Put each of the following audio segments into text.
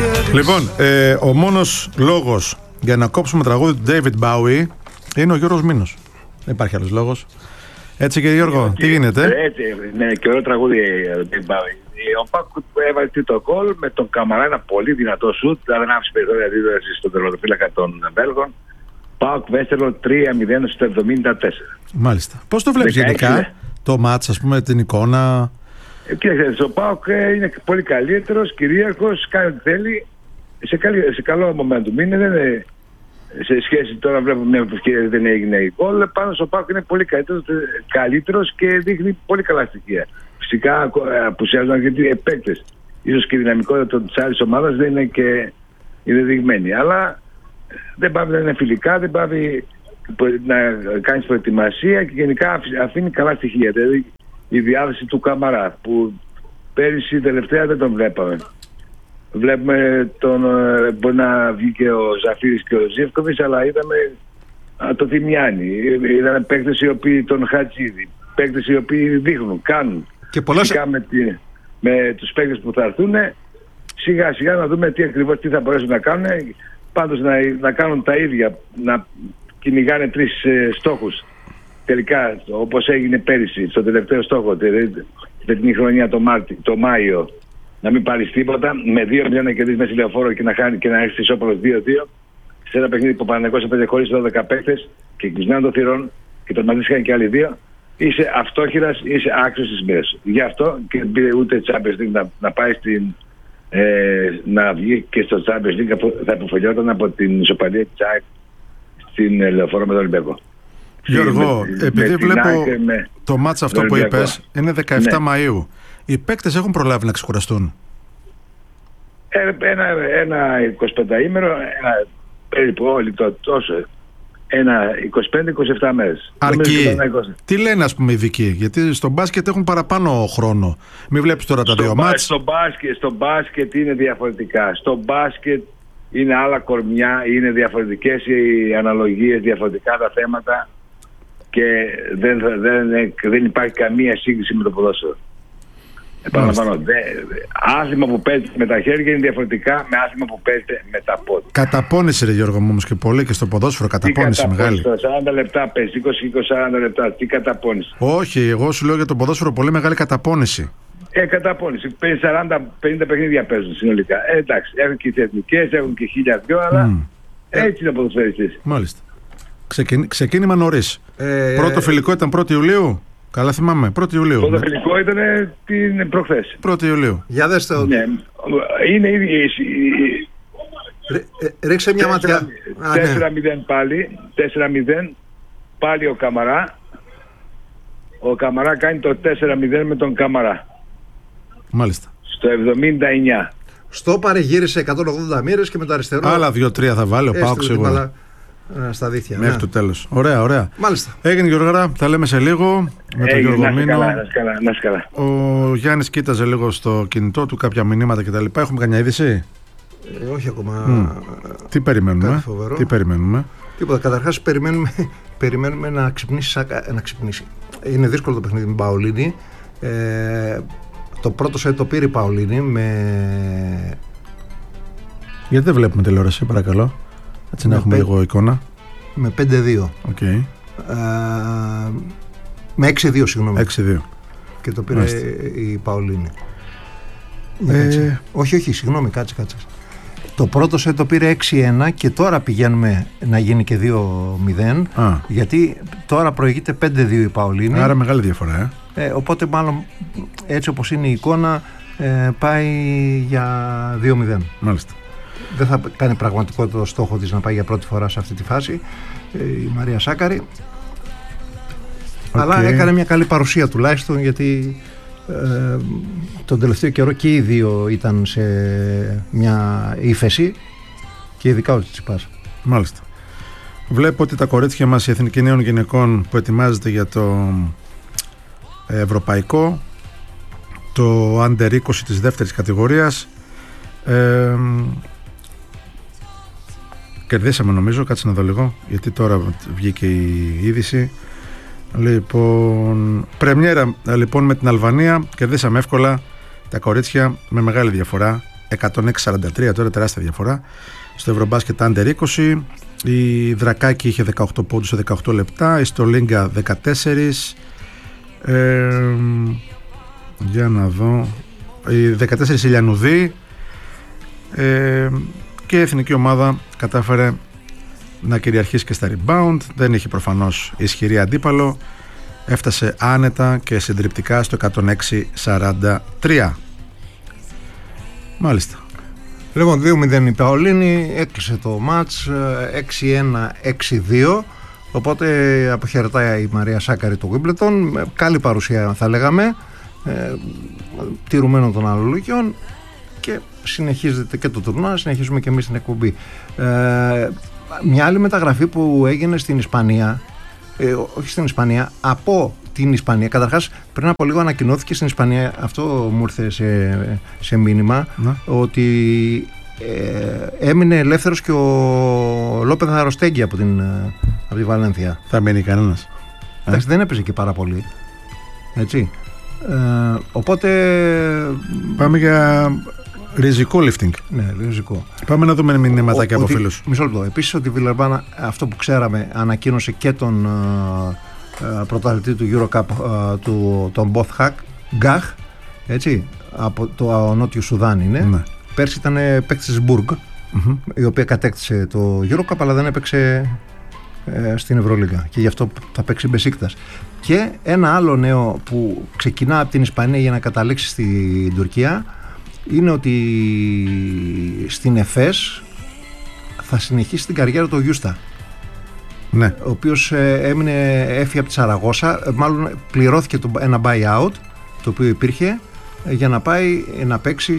Λοιπόν, ο μόνος λόγος για να κόψουμε τραγούδι του David Bowie είναι ο Γιώργος Μήνος. Δεν υπάρχει άλλος λόγος. Έτσι και Γιώργο, τι γίνεται? Έτσι, ναι, και ωραίο τραγούδι David Bowie. Ο Πάκ έβαλε τρίτο γκολ με τον Καμαρά, ένα πολύ δυνατό σουτ, δεν άφησε περιθώρια αντίδραση στον τερματοφύλακα των Βέλγων. Πάοκ Βέστερλο 3-0 στο 74. Μάλιστα. Πώς το βλέπεις γενικά το μάτς, ας πούμε, την εικόνα? Κοίταξε, ο Πάοκ είναι πολύ καλύτερος, κυρίαρχος, κάνει ό,τι θέλει, σε καλό momentum είναι, σε σχέση τώρα βλέπουμε μια ευκαιρία δεν έγινε η γκολ, πάνω στο Πάοκ είναι πολύ καλύτερος και δείχνει πολύ καλά στοιχεία. Φυσικά απουσιάζουν αρκετοί παίκτες. Ίσως και η δυναμικότητα της άλλης ομάδας δεν είναι και είναι δειγμένη. Αλλά δεν πάει να είναι φιλικά, δεν πάει να κάνει προετοιμασία και γενικά αφήνει καλά στοιχεία. Δηλαδή η διάθεση του Καμαρά που πέρυσι τελευταία δεν τον βλέπαμε. Βλέπουμε μπορεί να βγει και ο Ζαφίρης και ο Ζίβκοβιτς, αλλά είδαμε το Θημιάνι. Είδαμε παίκτες οι οποίοι τον Χατζίδη, παίκτες οι οποίοι δείχνουν, κάνουν. Και πολλά με τους παίκτες που θα έρθουν, σιγά σιγά να δούμε τι θα μπορέσουν να κάνουν. Πάντως να κάνουν τα ίδια, να κυνηγάνε 3 στόχους. Τελικά, όπως έγινε πέρυσι, στο τελευταίο στόχο, την χρονιά το Μάιο, να μην πάρεις τίποτα, με 2-0 να κερδίσεις με Λεωφόρο και να χάνει και να έχεις ισόπαλος 2-2. Σε ένα παιχνίδι που ο Παναθηναϊκός έπαιζε χωρίς 12 παίκτες και κλεισμένο των θυρών και τερματίστηκαν και άλλοι 2. Είσαι αυτόχειρας, είσαι άξιος της μοίρας. Γι' αυτό και δεν πήρε ούτε Champions League να πάει να βγει και στο Champions League, θα υποφελιόταν από την ισοπαλία της ΑΕΚ στην Λεωφόρο με τον Ολυμπιακό. Γιώργο, επειδή βλέπω το μάτς αυτό που είπες είναι 17 Μαΐου. Οι παίκτες έχουν προλάβει να ξεκουραστούν? Ένα 25ήμερο, περίπου όλοι τόσο. Ένα 25-27 μέρες. Αρκεί. Τι λένε, ας πούμε, οι ειδικοί? Γιατί στο μπάσκετ έχουν παραπάνω χρόνο. Μην βλέπεις τώρα τα δύο μάτς. Στο μπάσκετ είναι διαφορετικά. Στο μπάσκετ είναι άλλα κορμιά, είναι διαφορετικές οι αναλογίες, διαφορετικά τα θέματα και δεν υπάρχει καμία σύγκριση με το ποδόσφαιρο. Επαναλαμβάνω, άθλημα που παίζετε με τα χέρια είναι διαφορετικά με άθλημα που παίζετε με τα πόδια. Καταπώνηση, ρε Γιώργο μου, όμως και πολύ και στο ποδόσφαιρο καταπώνηση μεγάλη. 40 λεπτά παίζει, 20-40 λεπτά, τι καταπώνηση? Όχι, εγώ σου λέω για το ποδόσφαιρο πολύ μεγάλη καταπώνηση. Καταπώνηση. 40-50 παιχνίδια παίζουν συνολικά. Εντάξει, έχουν και οι εθνικές, έχουν και 1002, αλλά έτσι είναι ο ποδοσφαιριστής. Μάλιστα. Ξεκίνημα νωρίς. Πρώτο φιλικό ήταν 1η Ιουλίου. Καλά θυμάμαι, 1η Ιουλίου. Το φιλικό ήταν την προχθές. 1η Ιουλίου. Για δέστε το. Ναι. Είναι ήδη. Ρίξε μια ματιά. 4-0 πάλι. 4-0. Πάλι ο Καμαρά. Ο Καμαρά κάνει το 4-0 με τον Καμαρά. Μάλιστα. Στο 79. Στο παρεγύρισε 180 μοίρες και με το αριστερό. Άλλα 2-3 θα βάλει ο Πάοξ εγώ. Στα δίθια. Μέχρι το τέλος. Ωραία, ωραία. Μάλιστα. Έγινε, Γιώργο, τα λέμε σε λίγο με τον Γιώργο Μήνο. Να σκαλά. Ο Γιάννης κοίταζε λίγο στο κινητό του κάποια μηνύματα κτλ. Έχουμε καμιά είδηση? Όχι ακόμα. Τι περιμένουμε? Τίποτα. Καταρχάς περιμένουμε να ξυπνήσει. Είναι δύσκολο το παιχνίδι με Παολίνη. Το πρώτο σετ το πήρε η Παολίνη Γιατί δεν βλέπουμε τηλεόραση, παρακαλώ? Έτσι να έχουμε λίγο εικόνα. Με 5-2. Okay. Με 6-2, συγγνώμη. 6-2. Και το πήρε η Παολίνη. Όχι, συγγνώμη, κάτσε. Το πρώτο σετ το πήρε 6-1 και τώρα πηγαίνουμε να γίνει και 2-0. Γιατί τώρα προηγείται 5-2 η Παολίνη. Άρα μεγάλη διαφορά. Οπότε μάλλον έτσι όπως είναι η εικόνα πάει για 2-0. Μάλιστα. Δεν θα κάνει πραγματικό το στόχο της να πάει για πρώτη φορά σε αυτή τη φάση η Μαρία Σάκαρη. Αλλά έκανε μια καλή παρουσία τουλάχιστον, γιατί τον τελευταίο καιρό και οι δύο ήταν σε μια ύφεση και ειδικά ο Τσιτσιπάς. Μάλιστα. Βλέπω ότι τα κορίτσια μας, η Εθνική Νέων Γυναικών που ετοιμάζεται για το ευρωπαϊκό, το Under 20 της δεύτερης κατηγορίας, κερδίσαμε νομίζω, κάτσε να δω λίγο γιατί τώρα βγήκε η είδηση. Λοιπόν, πρεμιέρα λοιπόν με την Αλβανία, κερδίσαμε εύκολα τα κορίτσια με μεγάλη διαφορά, 106-43, τώρα τεράστια διαφορά. Στο Ευρωμπάσκετ Under 20 η Δρακάκη είχε 18 πόντους σε 18 λεπτά, η Στολίγκα 14, για να δω, η 14 Ηλιανουδή, και η εθνική ομάδα κατάφερε να κυριαρχήσει και στα rebound. Δεν είχε προφανώς ισχυρή αντίπαλο, έφτασε άνετα και συντριπτικά στο 106-43. Μάλιστα. Λοιπόν, 2-0 η Παολίνη, έκλεισε το μάτς 6-1-6-2. Οπότε αποχαιρετάει η Μαρία Σάκαρη το Wimbledon. Καλή παρουσία θα λέγαμε, τηρουμένων των αλληλούκιων, και συνεχίζεται και το τουρνουά, συνεχίζουμε και εμείς την εκπομπή. Μια άλλη μεταγραφή που έγινε στην Ισπανία, όχι στην Ισπανία, από την Ισπανία. Καταρχάς, πριν από λίγο ανακοινώθηκε στην Ισπανία, αυτό μου ήρθε σε μήνυμα, ότι έμεινε ελεύθερος και ο Λόπεθ Αρωστέγγι από τη Βαλένθια. Θα μείνει κανένας? Εντάξει, δεν έπαιζε και πάρα πολύ. Έτσι. Οπότε πάμε για ριζικό lifting. Ναι, ριζικό. Πάμε να δούμε μηνύματάκια από φίλους. Μισό λεπτό. Επίσης, ότι η Βιλερμπάν, αυτό που ξέραμε, ανακοίνωσε και τον πρωταθλητή του EuroCup, τον Bothak Γκαχ, έτσι, από το Νότιο Σουδάν είναι. Ναι. Πέρσι ήταν παίκτης της Μπουργκ, η οποία κατέκτησε το EuroCup, αλλά δεν έπαιξε στην Ευρωλίγα, και γι' αυτό θα παίξει Μπεσίκτας. Και ένα άλλο νέο που ξεκινά από την Ισπανία για να καταλήξει στην Τουρκία είναι ότι στην ΕΦΕΣ θα συνεχίσει την καριέρα του Γιούστα, ναι, ο οποίος έφυγε από τη Σαραγώσα, μάλλον πληρώθηκε ένα buyout το οποίο υπήρχε για να πάει να παίξει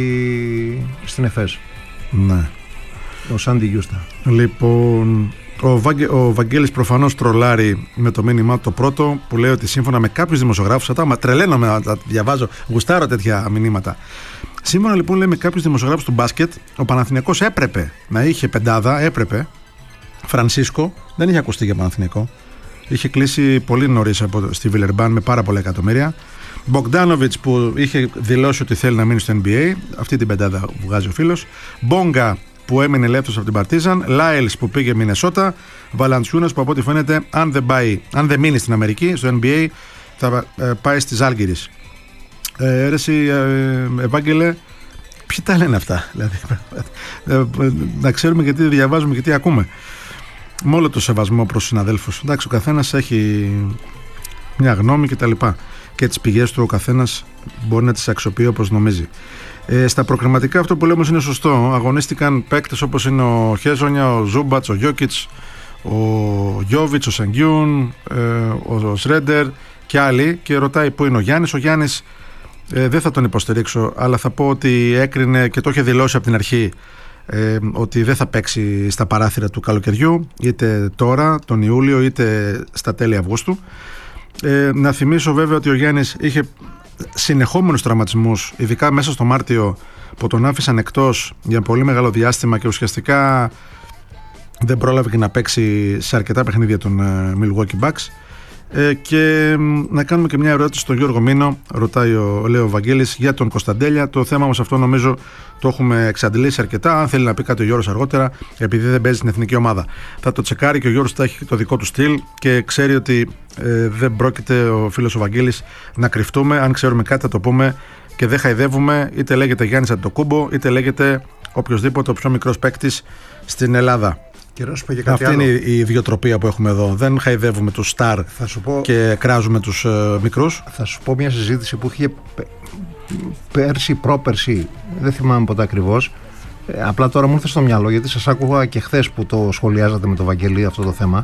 στην ΕΦΕΣ. Ναι. Ο Σάντι Γιούστα. Λοιπόν, ο Βαγγέλης προφανώς τρολάρει με το μήνυμα το πρώτο που λέει ότι σύμφωνα με κάποιους δημοσιογράφους, τρελαίνομαι να τα διαβάζω, γουστάρω τέτοια μηνύματα. Σύμφωνα λοιπόν, λέει, με κάποιους δημοσιογράφους του μπάσκετ, ο Παναθηναϊκός έπρεπε να είχε πεντάδα, έπρεπε. Φρανσίσκο δεν είχε ακουστεί για Παναθηναϊκό. Είχε κλείσει πολύ νωρίς στη Βιλερμπάν με πάρα πολλά εκατομμύρια. Μπογκντάνοβιτς που είχε δηλώσει ότι θέλει να μείνει στο NBA, αυτή την πεντάδα βγάζει ο φίλος. Μπόγκα που έμεινε ελεύθερος από την Παρτίζαν. Λάιλς που πήγε Μινεσότα. Βαλαντσιούνας που από ό,τι φαίνεται, αν δεν μείνει στην Αμερική, στο NBA, θα πάει στη Ζάλγκιρις. Ευάγγελε, ποιοι τα λένε αυτά, δηλαδή, να ξέρουμε γιατί διαβάζουμε και τι ακούμε. Με όλο το σεβασμό προς συναδέλφους. Εντάξει, ο καθένας έχει μια γνώμη κτλ. Και τις πηγές του ο καθένας μπορεί να τις αξιοποιεί όπως νομίζει. Στα προκριματικά, αυτό που λέμε είναι σωστό. Αγωνίστηκαν παίκτες όπως είναι ο Χέζονια, ο Ζούμπατς, ο Γιόκιτς, ο Γιόβιτς, ο Σανγκιούν, ο Σρέντερ και άλλοι. Και ρωτάει πού είναι ο Γιάννης. Ο Γιάννης δεν θα τον υποστηρίξω, αλλά θα πω ότι έκρινε και το είχε δηλώσει από την αρχή ότι δεν θα παίξει στα παράθυρα του καλοκαιριού, είτε τώρα τον Ιούλιο είτε στα τέλη Αυγούστου. Να θυμίσω βέβαια ότι ο Γιάννης είχε συνεχόμενους τραυματισμούς, ειδικά μέσα στο Μάρτιο, που τον άφησαν εκτός για πολύ μεγάλο διάστημα και ουσιαστικά δεν πρόλαβε και να παίξει σε αρκετά παιχνίδια των Milwaukee Bucks. Και να κάνουμε και μια ερώτηση στον Γιώργο Μήνο, ρωτάει ο Βαγγέλης για τον Κωνσταντέλια. Το θέμα μας αυτό νομίζω το έχουμε εξαντλήσει αρκετά. Αν θέλει να πει κάτι ο Γιώργος αργότερα, επειδή δεν παίζει στην εθνική ομάδα, θα το τσεκάρει και ο Γιώργος θα έχει το δικό του στυλ και ξέρει ότι δεν πρόκειται ο φίλος ο Βαγγέλης να κρυφτούμε. Αν ξέρουμε κάτι θα το πούμε και δεν χαϊδεύουμε, είτε λέγεται Γιάννης Αντετοκούμπο, είτε λέγεται οποιοδήποτε ο πιο μικρός παίκτης στην Ελλάδα. Αυτή είναι η ιδιοτροπία που έχουμε εδώ. Δεν χαϊδεύουμε τους στάρ και κράζουμε τους μικρούς. Θα σου πω μια συζήτηση που είχε πέρσι, πρόπερσι, δεν θυμάμαι ποτέ ακριβώς. Απλά τώρα μου ήρθε στο μυαλό, γιατί σας άκουγα και χθες που το σχολιάζατε με τον Βαγγελή αυτό το θέμα,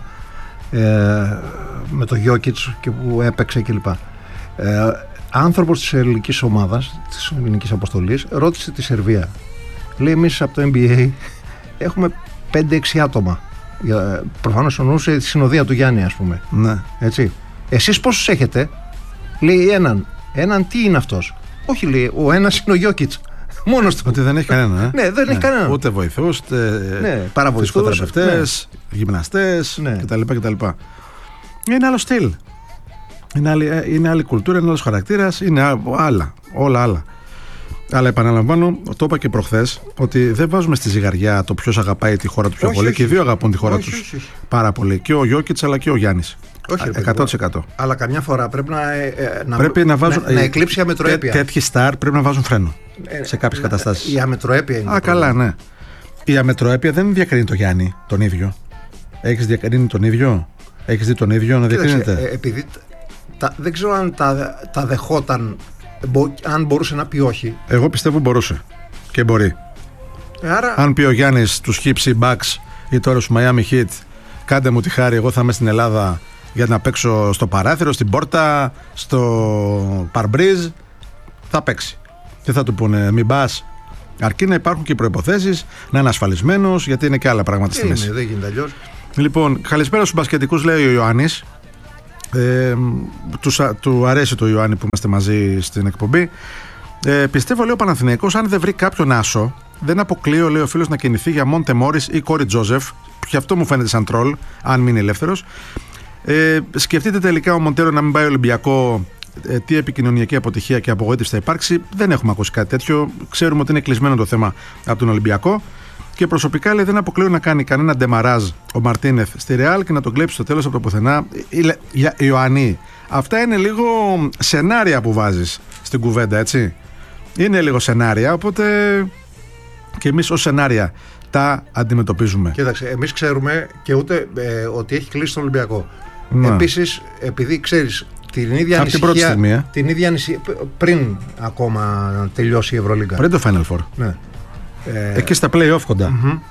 με το Γιόκιτς και που έπαιξε κλπ. Άνθρωπος της ελληνικής ομάδας, της ελληνικής αποστολής, ρώτησε τη Σερβία. Λέει, εμείς από το NBA έχουμε 5-6 άτομα. Προφανώς εννοούσε τη συνοδεία του Γιάννη, ας πούμε. Ναι. Έτσι. Εσείς πόσους έχετε? Λέει έναν τι είναι αυτός? Όχι, λέει, ο ένας είναι ο Γιόκιτς. Μόνος του. Ότι δεν έχει κανένα. Ναι, δεν έχει κανένα. Ούτε βοηθούς, ούτε παραβοηθούς, γυμναστές κτλ. Είναι άλλο στυλ. Είναι άλλη κουλτούρα, είναι άλλος χαρακτήρας, είναι άλλα. Όλα άλλα. Αλλά επαναλαμβάνω, το είπα και προχθές, ότι δεν βάζουμε στη ζυγαριά το ποιος αγαπάει τη χώρα του πιο πολύ. Και οι δύο αγαπούν τη χώρα τους πάρα πολύ. Και ο Γιόκιτς αλλά και ο Γιάννης. Όχι, 100%. Αλλά καμιά φορά πρέπει να εκλείψει η αμετροέπεια. Τέτοιοι στάρ πρέπει να βάζουν φρένο σε κάποιες καταστάσεις. Η αμετροέπεια είναι. Καλά, ναι. Η αμετροέπεια δεν διακρίνει τον Γιάννη τον ίδιο. Έχεις διακρίνει τον ίδιο? Έχεις δει τον ίδιο να διακρίνεται? Επειδή δεν ξέρω αν τα δεχόταν, αν μπορούσε να πει όχι. Εγώ πιστεύω μπορούσε και μπορεί. Άρα... Αν πει ο Γιάννης τους Hipsy Bucks ή τώρα στους Miami Heat, κάντε μου τη χάρη, εγώ θα είμαι στην Ελλάδα για να παίξω στο παράθυρο, στην πόρτα, στο παρμπρίζ, θα παίξει. Και θα του πούνε μην πας. Αρκεί να υπάρχουν και οι προϋποθέσεις, να είναι ασφαλισμένος, γιατί είναι και άλλα πράγματα στη μέση. Δεν γίνεται αλλιώς. Λοιπόν, καλησπέρα στους μπασκετικούς, λέει ο Ιωάννης. Του αρέσει το Ιωάννη που είμαστε μαζί στην εκπομπή. Πιστεύω, λέει ο Παναθηναϊκός, αν δεν βρει κάποιον άσο, δεν αποκλείω, λέει ο φίλος, να κινηθεί για Μόντε Μόρις ή Κόρι Τζόζεφ. Και αυτό μου φαίνεται σαν τρόλ, αν μείνει ελεύθερος. Σκεφτείτε τελικά ο Μοντέρο να μην πάει Ολυμπιακό, τι επικοινωνιακή αποτυχία και απογοήτευση θα υπάρξει. Δεν έχουμε ακούσει κάτι τέτοιο. Ξέρουμε ότι είναι κλεισμένο το θέμα από τον Ολυμπιακό. Και προσωπικά, λέει, δεν αποκλείω να κάνει κανένα ντεμαράζ ο Μαρτίνεθ στη Ρεάλ και να τον κλέψει στο τέλος από το πουθενά. Ιωαννή, αυτά είναι λίγο σενάρια που βάζεις στην κουβέντα, έτσι. Είναι λίγο σενάρια, οπότε και εμείς ως σενάρια τα αντιμετωπίζουμε. Κοίταξε, εμείς ξέρουμε και ούτε ότι έχει κλείσει τον Ολυμπιακό. Ναι. Επίσης, επειδή ξέρεις την ίδια ανησυχία, πριν ακόμα τελειώσει η Ευρωλίγκα. Πριν το Final Four. Ναι. Εκεί στα play-off κοντά.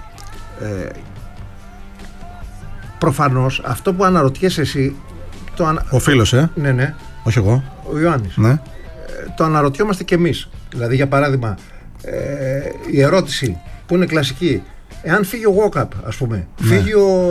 Προφανώς αυτό που αναρωτιέσαι εσύ. Ο φίλος, Ναι. Όχι εγώ. Ο Ιωάννης. Ναι. Το αναρωτιόμαστε κι εμείς. Δηλαδή, για παράδειγμα, η ερώτηση που είναι κλασική, εάν φύγει ο Walkup, ας πούμε, φύγει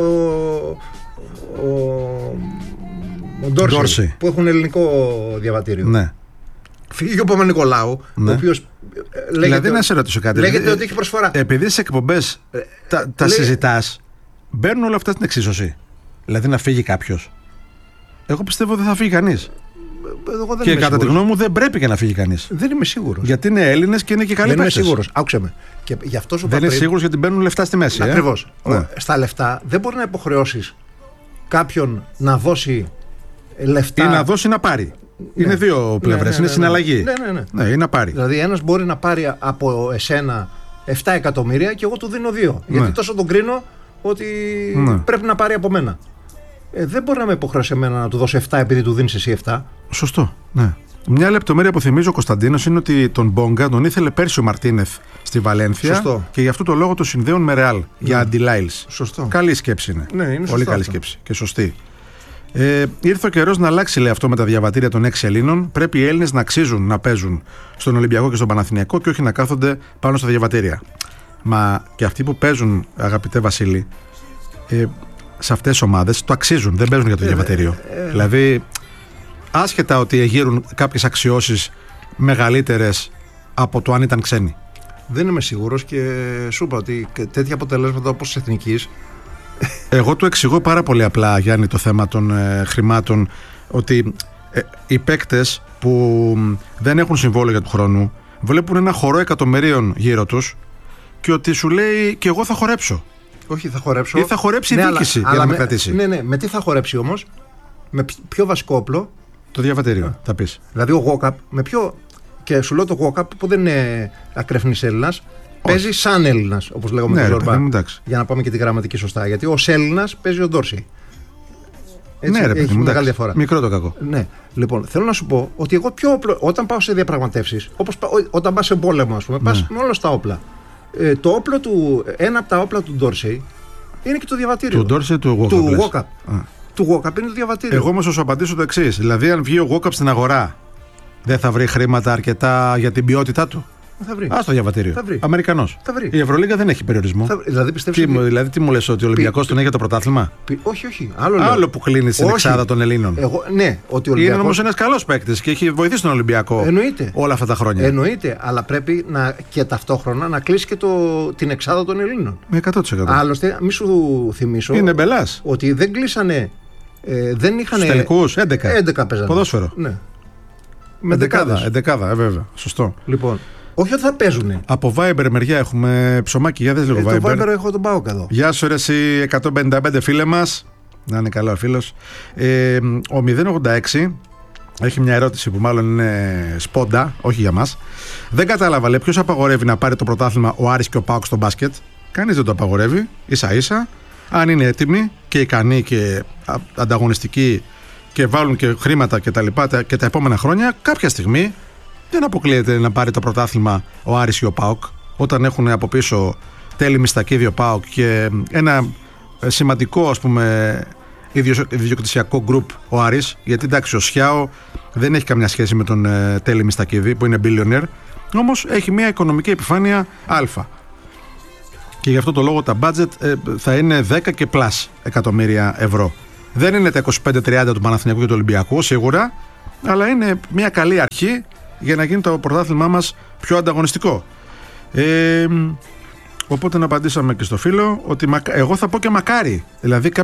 ο Ντόρσεϊ, που έχουν ελληνικό διαβατήριο. Ναι. Φύγει ο Παπα-Νικολάου, ο οποίος δηλαδή, να σε ρωτήσω κάτι. Λέγεται ότι έχει προσφορά. Επειδή στις εκπομπές τα συζητάς, μπαίνουν όλα αυτά στην εξίσωση. Δηλαδή να φύγει κάποιος. Εγώ πιστεύω δεν θα φύγει κανείς. Και κατά τη γνώμη μου δεν πρέπει και να φύγει κανείς. Δεν είμαι σίγουρος. Γιατί είναι Έλληνες και είναι και καλοί παίκτες. Δεν είμαι σίγουρος. Άκουσε με. Και γι' αυτό σου δεν είναι σίγουρος γιατί μπαίνουν λεφτά στη μέση. Ακριβώς. Ναι. Στα λεφτά δεν μπορεί να υποχρεώσεις κάποιον να δώσει λεφτά. Ή να δώσει να πάρει. Ναι. Είναι δύο πλευρές. Είναι συναλλαγή. Ναι, ή να πάρει. Δηλαδή ένας μπορεί να πάρει από εσένα 7 εκατομμύρια και εγώ του δίνω 2. Γιατί τόσο τον κρίνω ότι πρέπει να πάρει από μένα. Δεν μπορεί να με υποχρεώσει εμένα να του δώσω 7 επειδή του δίνεις εσύ 7. Σωστό, ναι. Μια λεπτομέρεια που θυμίζει ο Κωνσταντίνος είναι ότι τον Μπόγκα τον ήθελε πέρσι ο Μαρτίνεθ στη Βαλένθια. Σωστό. Και γι' αυτό το λόγο το συνδέουν με Ρεάλ για αντιλάιλς. Σωστό. Καλή σκέψη είναι. Ναι, είναι πολύ καλή σκέψη και σωστή. Ήρθε ο καιρός να αλλάξει, λέει, αυτό με τα διαβατήρια των 6 Ελλήνων. Πρέπει οι Έλληνες να αξίζουν να παίζουν στον Ολυμπιακό και στον Παναθηναϊκό και όχι να κάθονται πάνω στα διαβατήρια. Μα και αυτοί που παίζουν, αγαπητέ Βασίλη, σε αυτές τις ομάδες το αξίζουν, δεν παίζουν για το διαβατήριο. Δηλαδή, άσχετα ότι εγείρουν κάποιες αξιώσεις μεγαλύτερες από το αν ήταν ξένοι. Δεν είμαι σίγουρος και σου είπα ότι τέτοια αποτελέσματα όπως της Εθνικής. Εγώ του εξηγώ πάρα πολύ απλά, Γιάννη, το θέμα των χρημάτων, ότι οι παίκτες που δεν έχουν συμβόλαιο για του χρόνου βλέπουν ένα χορό εκατομμυρίων γύρω τους και ότι σου λέει και εγώ θα χορέψω. Όχι, θα χορέψω. Ή θα χορέψει η διοίκηση για να με κρατήσει. Ναι, με τι θα χορέψει όμως? Με πιο βασικό όπλο. Το διαβατήριο, θα πεις. Δηλαδή ο Walkup με πιο. Και σου λέω το Walkup που δεν είναι ακρεφνής Έλληνας, παίζει σαν Έλληνας, όπως λέγαμε τον Ζορμπά. Για να πάμε και τη γραμματική σωστά. Γιατί ως Έλληνας παίζει ο Ντόρσεϊ. Ναι, ρε παιδί μου, μεγάλη διαφορά. Μικρό το κακό. Ναι. Λοιπόν, θέλω να σου πω ότι εγώ πιο όπλο, όταν πάω σε διαπραγματεύσεις, όπως όταν πας σε πόλεμο, ας πούμε, πας με όλα στα όπλα. Το όπλο του, ένα από τα όπλα του Ντόρσεϊ είναι και το διαβατήριο. Του Ντόρσεϊ, του Walkup. Του Walkup είναι το διαβατήριο. Εγώ όμως θα σου απαντήσω το εξής. Δηλαδή, αν βγει ο Walkup στην αγορά, δεν θα βρει χρήματα αρκετά για την ποιότητά του? Θα βρει. Στο διαβατήριο. Αμερικανός. Η Ευρωλίγα δεν έχει περιορισμό. Δηλαδή, τι μου λες, ότι ο Ολυμπιακός τον έχει για το πρωτάθλημα? Όχι. Άλλο που κλείνει στην εξάδα των Ελλήνων. Ναι, ότι ο Ολυμπιακός... Είναι όμως ένας καλός παίκτης και έχει βοηθήσει τον Ολυμπιακό. Εννοείται. Όλα αυτά τα χρόνια. Εννοείται, αλλά πρέπει και ταυτόχρονα να κλείσει και την εξάδα των Ελλήνων. Με 100%. Άλλωστε, μη σου θυμίσω. Είναι μπελάς. Ότι δεν κλείσανε. Δεν είχαν. Στους τελικούς, 11 παίζανε. Ποδόσφαιρο. Ναι. Με 11, βέβαια. Σωστό. Λοιπόν. Όχι ότι θα παίζουνε. Από Viber μεριά έχουμε ψωμάκι, για δες λίγο Viber. Το Viber έχω τον ΠΑΟΚ εδώ. Γεια σου ρε εσύ 155 φίλε μας. Να είναι καλό ο φίλος. Ο 086 έχει μια ερώτηση που μάλλον είναι σπόντα, όχι για μας. Δεν κατάλαβα, λέει, ποιος απαγορεύει να πάρει το πρωτάθλημα ο Άρης και ο ΠΑΟΚ στο μπάσκετ? Κανείς δεν το απαγορεύει, ίσα ίσα. Αν είναι έτοιμοι και ικανοί και ανταγωνιστικοί και βάλουν και χρήματα και τα λοιπά και τα επόμενα χρόνια, κάποια στιγμή δεν αποκλείεται να πάρει το πρωτάθλημα ο Άρης ή ο ΠΑΟΚ, όταν έχουν από πίσω τέλη μιστακίδιο ΠΑΟΚ και ένα σημαντικό, ας πούμε, ιδιοκτησιακό γκρουπ ο Άρης, γιατί εντάξει ο Σιάο δεν έχει καμιά σχέση με τον Τέλη Μιστακίδη που είναι billionaire, όμως έχει μια οικονομική επιφάνεια αλφα και γι' αυτό το λόγο τα budget θα είναι 10 και πλάς εκατομμύρια ευρώ. Δεν είναι τα 25-30 του Παναθηναϊκού και του Ολυμπιακού σίγουρα, αλλά είναι μια καλή αρχή για να γίνει το πρωτάθλημά μας πιο ανταγωνιστικό. Οπότε να απαντήσαμε και στο φίλο ότι εγώ θα πω και μακάρι. Δηλαδή